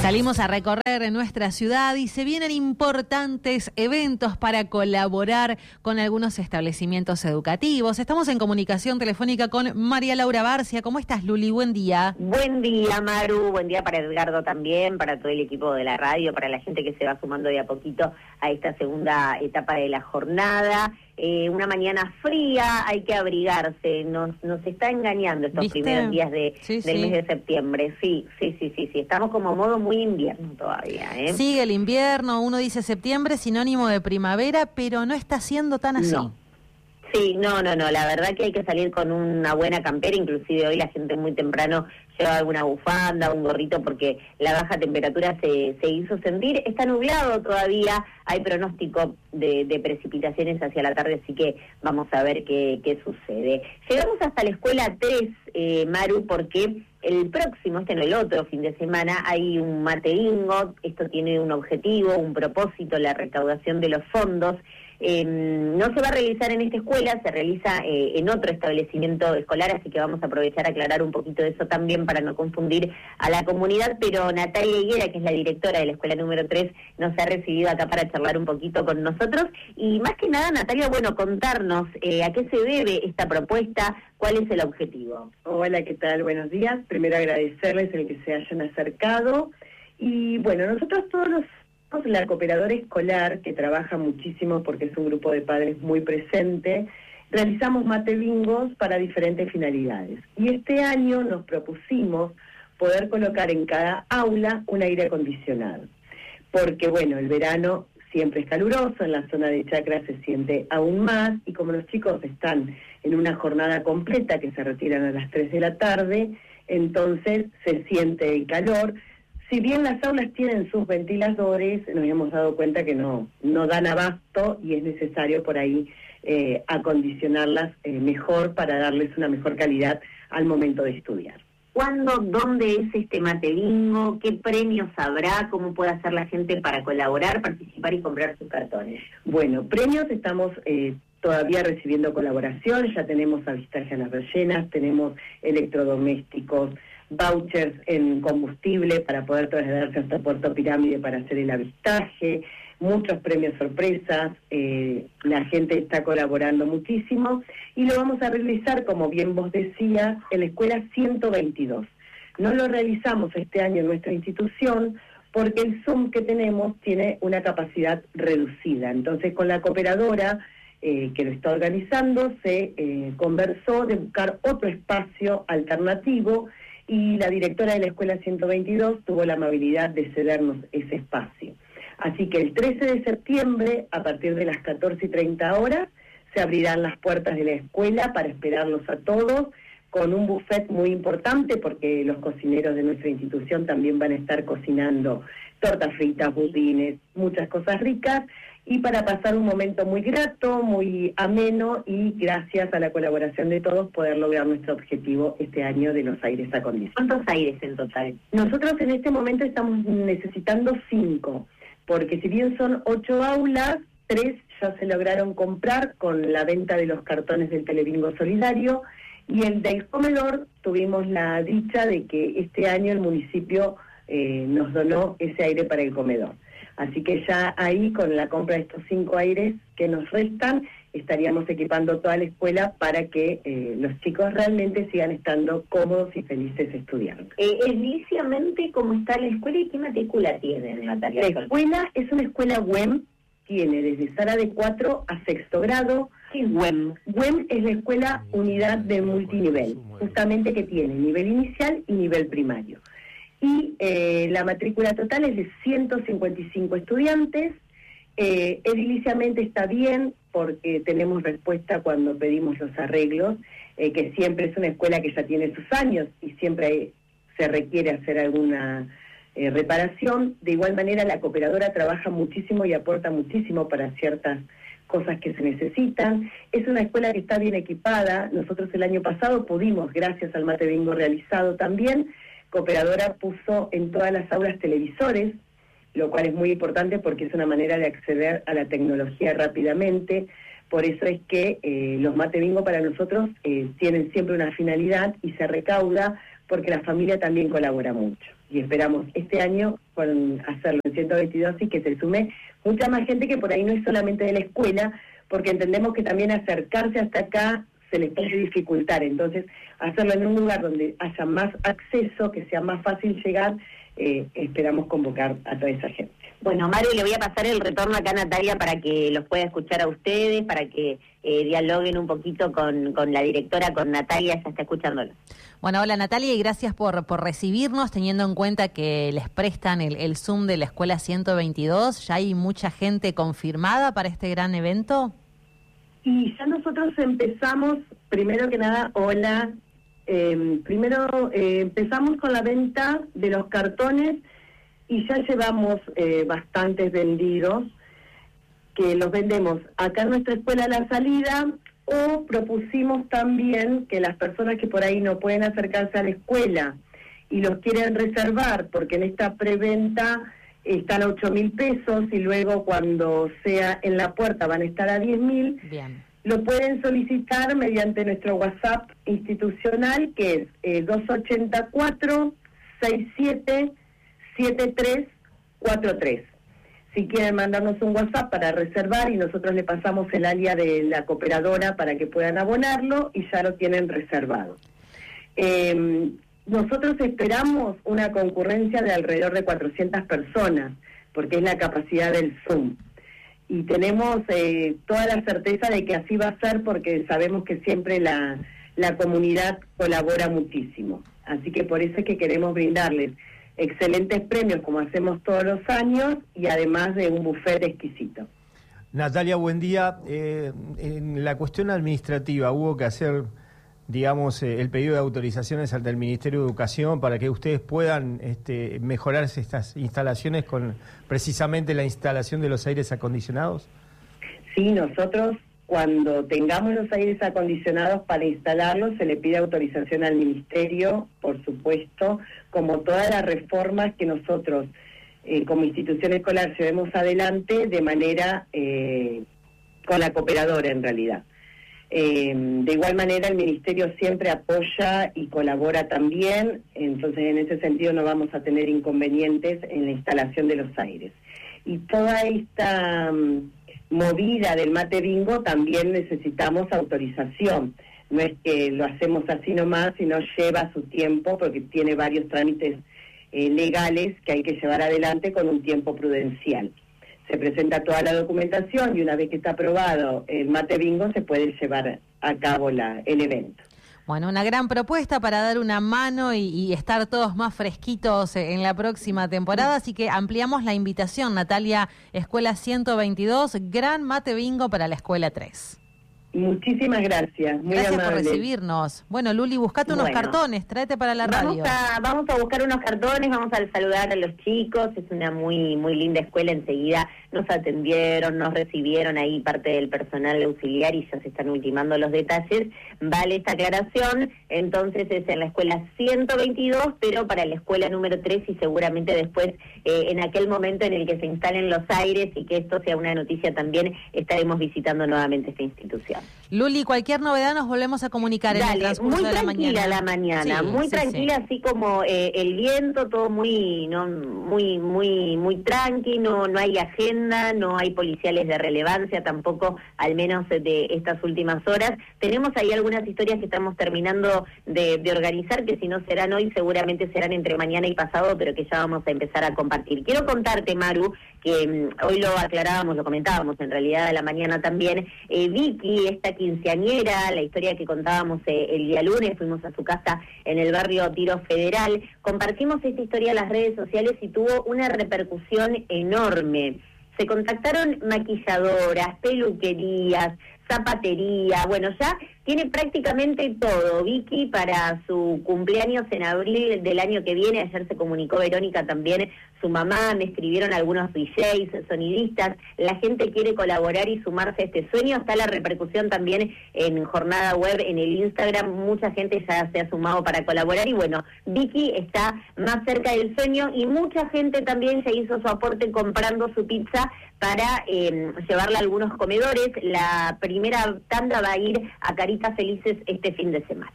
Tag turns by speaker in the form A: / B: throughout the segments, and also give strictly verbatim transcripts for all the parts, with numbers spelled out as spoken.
A: Salimos a recorrer en nuestra ciudad y se vienen importantes eventos para colaborar con algunos establecimientos educativos. Estamos en comunicación telefónica con María Laura Barcia. ¿Cómo estás, Luli? Buen día.
B: Buen día, Maru. Buen día para Edgardo también, para todo el equipo de la radio, para la gente que se va sumando de a poquito a esta segunda etapa de la jornada. Eh, una mañana fría, hay que abrigarse, nos nos está engañando estos
A: ¿Viste?
B: primeros días de,
A: Sí,
B: del
A: sí.
B: mes de septiembre. Sí, sí, sí, sí, sí, estamos como modo muy invierno todavía, ¿eh?
A: Sigue el invierno, uno dice septiembre, sinónimo de primavera, pero no está siendo tan así.
B: No. Sí, no, no, no, la verdad que hay que salir con una buena campera, inclusive hoy la gente muy temprano lleva alguna bufanda, un gorrito, porque la baja temperatura se, se hizo sentir. Está nublado todavía, hay pronóstico de, de precipitaciones hacia la tarde, así que vamos a ver qué, qué sucede. Llegamos hasta la escuela tres, eh, Maru, porque el próximo, este no el otro fin de semana, hay un mate bingo. Esto tiene un objetivo, un propósito, la recaudación de los fondos. Eh, no se va a realizar en esta escuela, se realiza eh, en otro establecimiento escolar, así que vamos a aprovechar a aclarar un poquito de eso también para no confundir a la comunidad, pero Natalia Higuera, que es la directora de la escuela número tres, nos ha recibido acá para charlar un poquito con nosotros, y más que nada, Natalia, bueno, contarnos eh, a qué se debe esta propuesta, cuál es el objetivo.
C: Hola, ¿qué tal? Buenos días. Primero agradecerles el que se hayan acercado, y bueno, nosotros todos los la cooperadora escolar, que trabaja muchísimo porque es un grupo de padres muy presente, realizamos mate bingos para diferentes finalidades. Y este año nos propusimos poder colocar en cada aula un aire acondicionado. Porque, bueno, el verano siempre es caluroso, en la zona de Chacra se siente aún más, y como los chicos están en una jornada completa que se retiran a las tres de la tarde, entonces se siente el calor. Si bien las aulas tienen sus ventiladores, nos hemos dado cuenta que no, no dan abasto, y es necesario por ahí eh, acondicionarlas eh, mejor para darles una mejor calidad al momento de estudiar.
B: ¿Cuándo, dónde es este mate bingo? ¿Qué premios habrá? ¿Cómo puede hacer la gente para colaborar, participar y comprar sus cartones?
C: Bueno, premios estamos eh, todavía recibiendo colaboración, ya tenemos avistaje a las rellenas, tenemos electrodomésticos, vouchers en combustible para poder trasladarse hasta Puerto Pirámide para hacer el avistaje, muchos premios sorpresas, eh, la gente está colaborando muchísimo, y lo vamos a realizar, como bien vos decías, en la escuela ciento veintidós. No lo realizamos este año en nuestra institución porque el Zoom que tenemos tiene una capacidad reducida, entonces con la cooperadora eh, que lo está organizando se eh, conversó de buscar otro espacio alternativo, y la directora de la escuela ciento veintidós tuvo la amabilidad de cedernos ese espacio. Así que el trece de septiembre, a partir de las catorce y treinta horas, se abrirán las puertas de la escuela para esperarlos a todos, con un buffet muy importante, porque los cocineros de nuestra institución también van a estar cocinando tortas fritas, budines, muchas cosas ricas, y para pasar un momento muy grato, muy ameno, y gracias a la colaboración de todos poder lograr nuestro objetivo este año de los aires acondicionados.
B: ¿Cuántos aires en total?
C: Nosotros en este momento estamos necesitando cinco, porque si bien son ocho aulas, tres ya se lograron comprar con la venta de los cartones del Telebingo Solidario, y el del comedor tuvimos la dicha de que este año el municipio eh, nos donó ese aire para el comedor. Así que ya ahí, con la compra de estos cinco aires que nos restan, estaríamos equipando toda la escuela para que eh, los chicos realmente sigan estando cómodos y felices estudiando.
B: Eh, ediliciamente, ¿cómo está la escuela y qué matrícula tiene, Natalia?
C: La escuela es una escuela W E M, tiene desde sala de cuatro a sexto grado.
B: ¿Qué es W E M?
C: W E M es la escuela unidad de multinivel, justamente que tiene nivel inicial y nivel primario. Y eh, la matrícula total es de ciento cincuenta y cinco estudiantes. Eh, ediliciamente está bien, porque tenemos respuesta cuando pedimos los arreglos, eh, que siempre es una escuela que ya tiene sus años y siempre hay, se requiere hacer alguna eh, reparación. De igual manera, la cooperadora trabaja muchísimo y aporta muchísimo para ciertas cosas que se necesitan. Es una escuela que está bien equipada. Nosotros el año pasado pudimos, gracias al mate bingo realizado también, Cooperadora puso en todas las aulas televisores, lo cual es muy importante porque es una manera de acceder a la tecnología rápidamente. Por eso es que eh, los mate bingo para nosotros eh, tienen siempre una finalidad, y se recauda porque la familia también colabora mucho. Y esperamos este año con hacerlo en ciento veintidós y que se sume mucha más gente que por ahí no es solamente de la escuela, porque entendemos que también acercarse hasta acá se les puede dificultar. Entonces, hacerlo en un lugar donde haya más acceso, que sea más fácil llegar, eh, esperamos convocar a toda esa gente.
B: Bueno, Mario, le voy a pasar el retorno acá a Natalia para que los pueda escuchar a ustedes, para que eh, dialoguen un poquito con, con la directora, con Natalia, ya está escuchándolo.
A: Bueno, hola Natalia, y gracias por, por recibirnos, teniendo en cuenta que les prestan el, el Zoom de la Escuela ciento veintidós. ¿Ya hay mucha gente confirmada para este gran evento?
C: Y ya nosotros empezamos, primero que nada, hola, eh, primero eh, empezamos con la venta de los cartones y ya llevamos eh, bastantes vendidos, que los vendemos acá en nuestra escuela a la salida, o propusimos también que las personas que por ahí no pueden acercarse a la escuela y los quieren reservar, porque en esta preventa están a ocho mil pesos y luego cuando sea en la puerta van a estar a diez mil, lo pueden solicitar mediante nuestro WhatsApp institucional, que es eh, dos ocho cuatro, seis siete, siete tres cuatro tres. Si quieren mandarnos un WhatsApp para reservar y nosotros le pasamos el área de la cooperadora para que puedan abonarlo y ya lo tienen reservado. Eh, nosotros esperamos una concurrencia de alrededor de cuatrocientas personas, porque es la capacidad del Zoom. Y tenemos eh, toda la certeza de que así va a ser, porque sabemos que siempre la, la comunidad colabora muchísimo. Así que por eso es que queremos brindarles excelentes premios, como hacemos todos los años, y además de un buffet exquisito.
D: Natalia, buen día. Eh, en la cuestión administrativa, hubo que hacer, digamos, eh, el pedido de autorizaciones ante el Ministerio de Educación para que ustedes puedan este, mejorar estas instalaciones con precisamente la instalación de los aires acondicionados.
C: Sí, nosotros cuando tengamos los aires acondicionados para instalarlos se le pide autorización al Ministerio, por supuesto, como todas las reformas que nosotros eh, como institución escolar llevemos adelante de manera eh, con la cooperadora en realidad. Eh, de igual manera el Ministerio siempre apoya y colabora también, entonces en ese sentido no vamos a tener inconvenientes en la instalación de los aires. Y toda esta um, movida del mate bingo también necesitamos autorización, no es que lo hacemos así nomás, sino lleva su tiempo porque tiene varios trámites eh, legales que hay que llevar adelante con un tiempo prudencial. Se presenta toda la documentación y una vez que está aprobado el mate bingo se puede llevar a cabo la, el evento.
A: Bueno, una gran propuesta para dar una mano y, y estar todos más fresquitos en la próxima temporada, así que ampliamos la invitación, Natalia, Escuela ciento veintidós, gran mate bingo para la Escuela tres.
C: Muchísimas gracias, muy
A: Gracias
C: amable.
A: por recibirnos. Bueno, Luli, buscate unos
B: Bueno,
A: cartones, tráete para la radio.
B: Vamos a, vamos a buscar unos cartones, vamos a saludar a los chicos, es una muy muy linda escuela, enseguida nos atendieron, nos recibieron ahí parte del personal auxiliar y ya se están ultimando los detalles. Vale esta aclaración, entonces es en la escuela ciento veintidós, pero para la escuela número tres y seguramente después, eh, en aquel momento en el que se instalen los aires y que esto sea una noticia también, estaremos visitando nuevamente esta institución.
A: Luli, cualquier novedad nos volvemos a comunicar.
B: Dale,
A: en el transcurso
B: muy
A: de la
B: tranquila
A: mañana.
B: la mañana,
A: Sí,
B: muy
A: sí,
B: tranquila,
A: sí.
B: así como eh, el viento, todo muy, no, muy, muy, muy tranqui, no, no hay agenda, no hay policiales de relevancia tampoco, al menos de estas últimas horas. Tenemos ahí algunas historias que estamos terminando de, de organizar, que si no serán hoy, seguramente serán entre mañana y pasado, pero que ya vamos a empezar a compartir. Quiero contarte, Maru, que um, hoy lo aclarábamos, lo comentábamos en realidad a la mañana también, eh, Vicky, esta quinceañera, la historia que contábamos eh, el día lunes, fuimos a su casa en el barrio Tiro Federal, compartimos esta historia en las redes sociales y tuvo una repercusión enorme. Se contactaron maquilladoras, peluquerías, zapatería, bueno, ya tiene prácticamente todo. Vicky para su cumpleaños en abril del año que viene, ayer se comunicó Verónica también, su mamá, me escribieron algunos D Js, sonidistas, la gente quiere colaborar y sumarse a este sueño, está la repercusión también en Jornada Web, en el Instagram, mucha gente ya se ha sumado para colaborar y bueno, Vicky está más cerca del sueño y mucha gente también ya hizo su aporte comprando su pizza para eh, llevarla a algunos comedores. La primera tanda va a ir a Caritas Felices este fin de semana.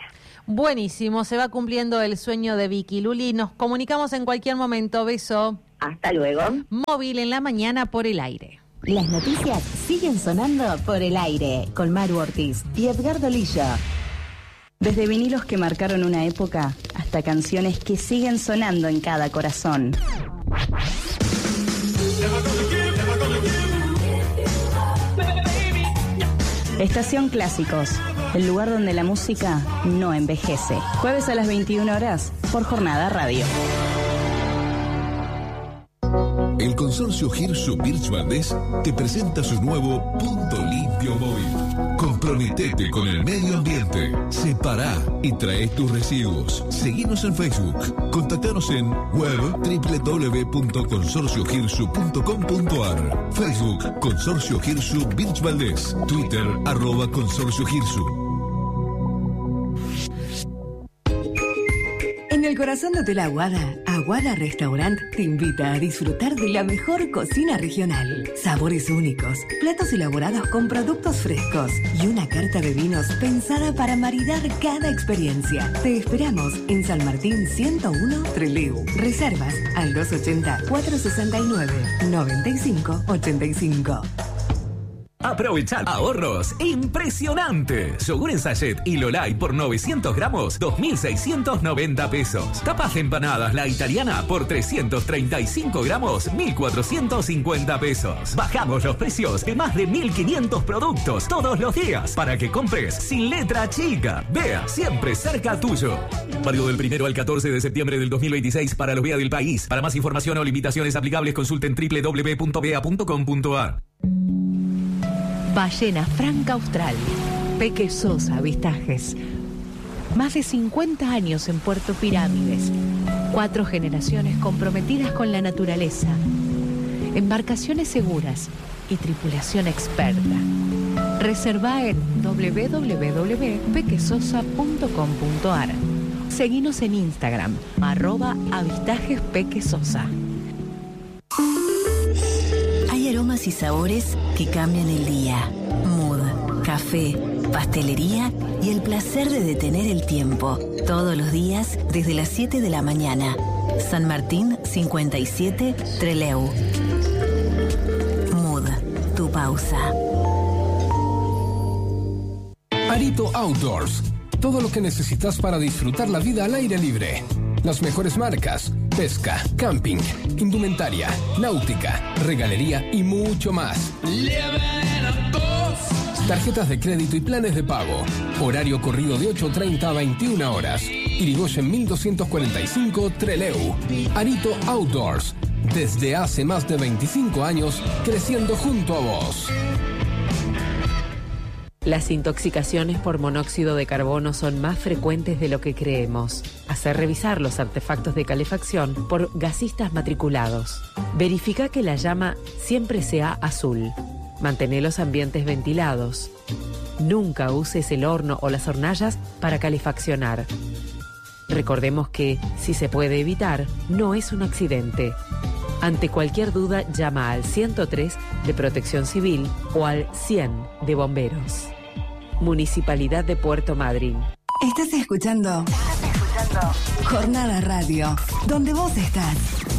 A: Buenísimo, se va cumpliendo el sueño de Vicky. Luli, nos comunicamos en cualquier momento. Beso.
B: Hasta luego.
A: Móvil en la mañana por el aire.
E: Las noticias siguen sonando por el aire con Maru Ortiz y Edgardo Lillo. Desde vinilos que marcaron una época hasta canciones que siguen sonando en cada corazón. Estación Clásicos, el lugar donde la música no envejece. Jueves a las veintiuna horas por Jornada Radio.
F: El consorcio Girsu Birch Valdés te presenta su nuevo Punto Limpio Móvil. Comprometete con el medio ambiente. Separá y trae tus residuos. Seguinos en Facebook. Contactanos en web doble u doble u doble u punto consorcio girsu punto com punto a r. Facebook Consorcio Girsu Birch Valdés. Twitter arroba Consorcio Girsu.
G: En el corazón de Hotel Aguada, Aguada Restaurant te invita a disfrutar de la mejor cocina regional. Sabores únicos, platos elaborados con productos frescos y una carta de vinos pensada para maridar cada experiencia. Te esperamos en San Martín ciento uno, Trelew. Reservas al dos ochenta, cuatrocientos sesenta y nueve, noventa y cinco ochenta y cinco.
H: Aprovechar ahorros impresionantes. Yogur en sachet y Lolay por novecientos gramos, dos mil seiscientos noventa pesos. Tapas de empanadas La Italiana por trescientos treinta y cinco gramos, mil cuatrocientos cincuenta pesos. Bajamos los precios de más de mil quinientos productos todos los días para que compres sin letra chica. Vea, siempre cerca tuyo. Válido del primero al catorce de septiembre del dos mil veintiséis para los B E A del país. Para más información o limitaciones aplicables consulten doble u doble u doble u punto b e a punto com punto a r.
I: Ballena Franca Austral, Peque Sosa Avistajes. Más de cincuenta años en Puerto Pirámides. Cuatro generaciones comprometidas con la naturaleza. Embarcaciones seguras y tripulación experta. Reserva en doble u doble u doble u punto peque sosa punto com punto a r. Seguinos en Instagram, arroba avistajes Peque Sosa.
E: Hay aromas y sabores que cambian el día. Mood, café, pastelería y el placer de detener el tiempo. Todos los días desde las siete de la mañana. San Martín cincuenta y siete, Trelew. Mood, tu pausa.
J: Arito Outdoors. Todo lo que necesitas para disfrutar la vida al aire libre. Las mejores marcas, pesca, camping, indumentaria, náutica, regalería y mucho más. Tarjetas de crédito y planes de pago. Horario corrido de ocho treinta a veintiuna horas. Irigoyen mil doscientos cuarenta y cinco, Trelew. Arito Outdoors. Desde hace más de veinticinco años, creciendo junto a vos.
I: Las intoxicaciones por monóxido de carbono son más frecuentes de lo que creemos. Hacer revisar los artefactos de calefacción por gasistas matriculados. Verifica que la llama siempre sea azul. Mantén los ambientes ventilados. Nunca uses el horno o las hornallas para calefaccionar. Recordemos que, si se puede evitar, no es un accidente. Ante cualquier duda, llama al ciento tres de Protección Civil o al cien de Bomberos. Municipalidad de Puerto Madryn.
G: ¿Estás escuchando? ¿Estás escuchando? Jornada Radio, donde vos estás.